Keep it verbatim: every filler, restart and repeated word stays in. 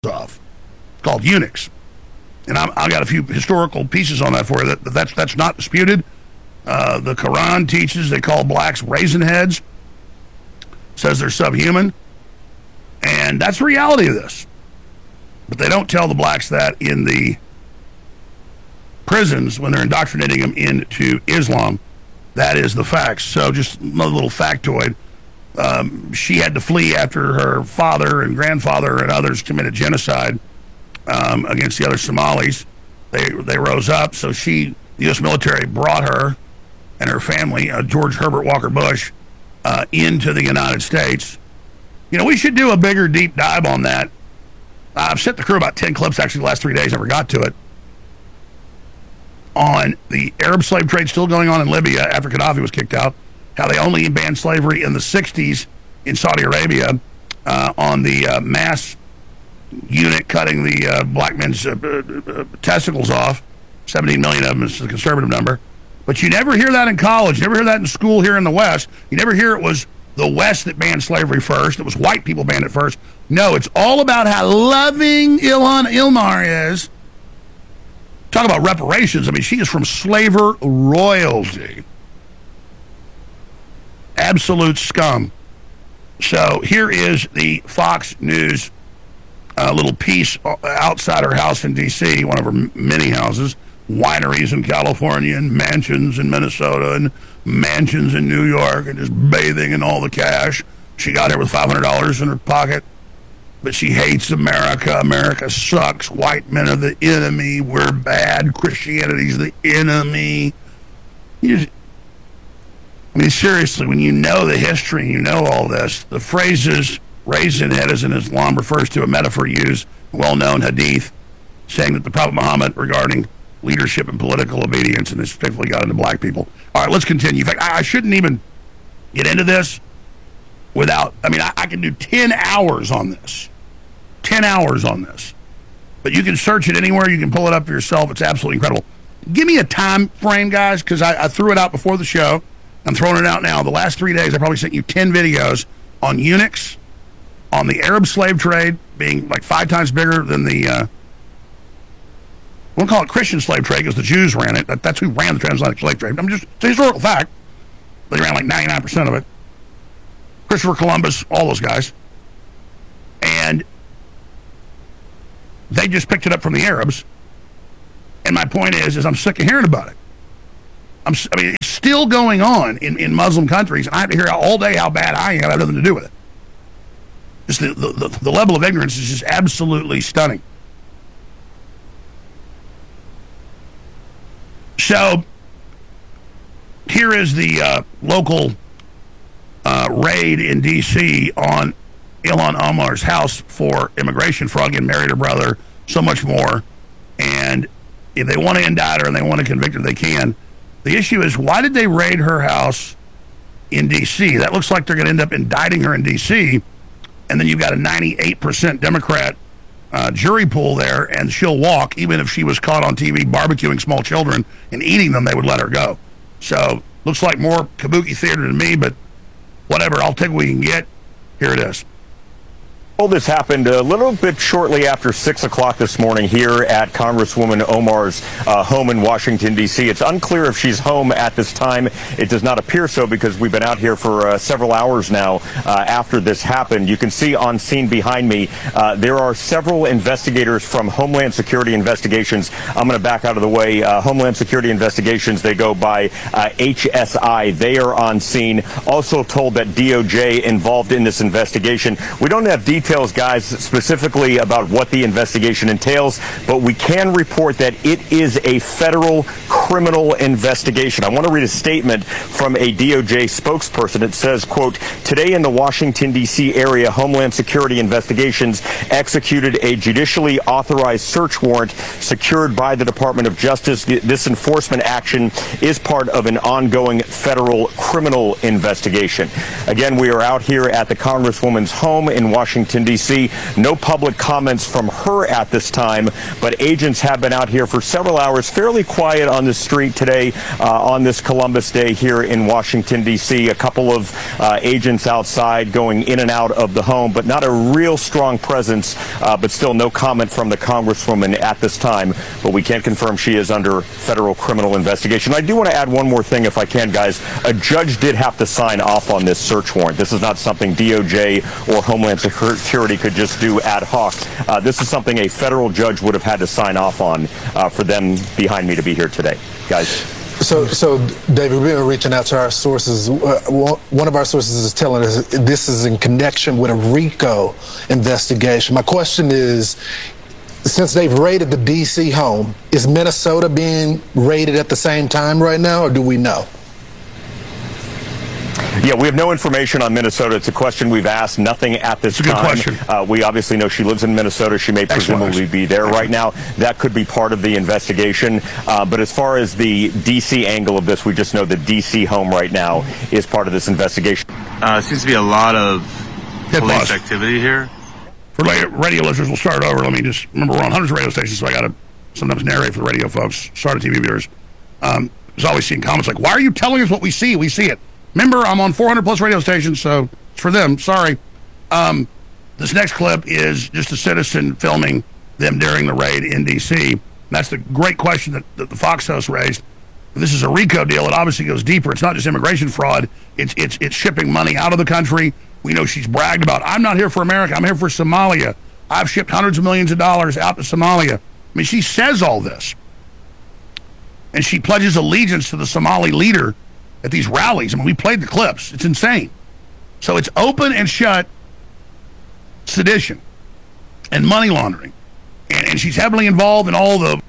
of. It's called eunuchs. And I'm, I've got a few historical pieces on that for you. That, that's, that's not disputed. Uh, the Quran teaches they call blacks raisin heads. Says they're subhuman. And that's the reality of this. But they don't tell the blacks that in the prisons when they're indoctrinating them into Islam. That is the facts. So just another little factoid. Um, she had to flee after her father and grandfather and others committed genocide um, against the other Somalis. They they rose up, so she, the U S military, brought her and her family, uh, George Herbert Walker Bush, uh, into the United States. You know, we should do a bigger deep dive on that. I've sent the crew about ten clips, actually, the last three days, never got to it, on the Arab slave trade still going on in Libya after Gaddafi was kicked out, how they only banned slavery in the sixties in Saudi Arabia, uh, on the uh, mass unit cutting the uh, black men's uh, uh, testicles off. seventeen million of them is a conservative number. But you never hear that in college. You never hear that in school here in the West. You never hear it was the West that banned slavery first. It was white people banned it first. No, it's all about how loving Ilhan Ilmar is. Talk about reparations. I mean, she is from slaver royalty. Absolute scum. So here is the Fox News uh, little piece outside her house in D C, one of her many houses, wineries in California and mansions in Minnesota and mansions in New York, and just bathing in all the cash. She got here with five hundred dollars in her pocket, but she hates America. America sucks. White men are the enemy. We're bad. Christianity's the enemy. You just, I mean, seriously, when you know the history and you know all this, the phrases raisin head as in Islam refers to a metaphor used, well-known hadith, saying that the Prophet Muhammad regarding leadership and political obedience, and this particularly got into black people. All right, let's continue. In fact, I, I shouldn't even get into this without, I mean, I, I can do ten hours on this. ten hours on this. But you can search it anywhere. You can pull it up for yourself. It's absolutely incredible. Give me a time frame, guys, because I, I threw it out before the show. I'm throwing it out now. The last three days, I probably sent you ten videos on eunuchs, on the Arab slave trade being like five times bigger than the, uh, we'll call it Christian slave trade because the Jews ran it. That, that's who ran the transatlantic slave trade. I'm just, it's a historical fact. They ran like ninety-nine percent of it. Christopher Columbus, all those guys. And they just picked it up from the Arabs. And my point is, is I'm sick of hearing about it. I'm, I mean, it's still going on in, in Muslim countries, and I have to hear all day how bad I am. I have nothing to do with it. Just the, the, the level of ignorance is just absolutely stunning. So, here is the uh, local uh, raid in D C on Ilhan Omar's house for immigration fraud, again, married her brother, so much more. And if they want to indict her and they want to convict her, they can. The issue is, why did they raid her house in D C? That looks like they're going to end up indicting her in D C, and then you've got a ninety-eight percent Democrat uh, jury pool there, and she'll walk. Even if she was caught on T V barbecuing small children and eating them, they would let her go. So, looks like more kabuki theater to me, but whatever. I'll take what we can get. Here it is. Well, this happened a little bit shortly after six o'clock this morning here at Congresswoman Omar's uh, home in Washington, D C It's unclear if she's home at this time. It does not appear so because we've been out here for uh, several hours now uh, after this happened. You can see on scene behind me, uh, there are several investigators from Homeland Security Investigations. I'm going to back out of the way. Uh, Homeland Security Investigations, they go by uh, H S I. They are on scene. Also told that D O J involved in this investigation. We don't have details Details, guys, specifically about what the investigation entails, but we can report that it is a federal criminal investigation. I want to read a statement from a D O J spokesperson. It says, quote, today in the Washington, D C area, Homeland Security Investigations executed a judicially authorized search warrant secured by the Department of Justice. This enforcement action is part of an ongoing federal criminal investigation. Again, we are out here at the Congresswoman's home in Washington, Washington, D C. No public comments from her at this time, but agents have been out here for several hours, fairly quiet on the street today uh, on this Columbus Day here in Washington, D C. A couple of uh, agents outside going in and out of the home, but not a real strong presence, uh, but still no comment from the Congresswoman at this time. But we can't confirm she is under federal criminal investigation. I do want to add one more thing, if I can, guys. A judge did have to sign off on this search warrant. This is not something D O J or Homeland Security could just do ad hoc. Uh, this is something a federal judge would have had to sign off on uh, for them behind me to be here today. Guys. So, so David, we've been reaching out to our sources. Uh, one of our sources is telling us this is in connection with a RICO investigation. My question is, since they've raided the D C home, is Minnesota being raided at the same time right now, or do we know? Yeah, we have no information on Minnesota. It's a question we've asked. Nothing at this it's a time. good question. Uh, we obviously know she lives in Minnesota. She may presumably be there right now. That could be part of the investigation. Uh, but as far as the D C angle of this, we just know the D C home right now is part of this investigation. Uh, seems to be a lot of Hit police pause. activity here. For radio listeners, we'll start over. Let me just remember we're on hundreds of radio stations, so I got to sometimes narrate for the radio folks. Sorry to T V viewers. Um, there's always seeing comments like, "Why are you telling us what we see? We see it." Remember, I'm on four hundred plus radio stations, so it's for them. Sorry. Um, this next clip is just a citizen filming them during the raid in D C. And that's the great question that, that the Fox host raised. This is a RICO deal. It obviously goes deeper. It's not just immigration fraud. It's it's it's shipping money out of the country. We know she's bragged about, I'm not here for America. I'm here for Somalia. I've shipped hundreds of millions of dollars out to Somalia. I mean, she says all this. And she pledges allegiance to the Somali leader at these rallies. I mean, we played the clips. It's insane. So it's open and shut sedition and money laundering. And, and she's heavily involved in all the